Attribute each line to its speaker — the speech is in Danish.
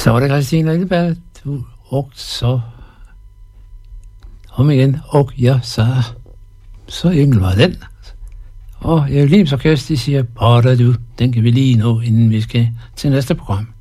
Speaker 1: Så var det Christina Lilleberg, du og så om igen, og jeg så enkelt var den. Og Evelims Orkester, de siger, potter du, den kan vi lige nå, inden vi skal til næste program.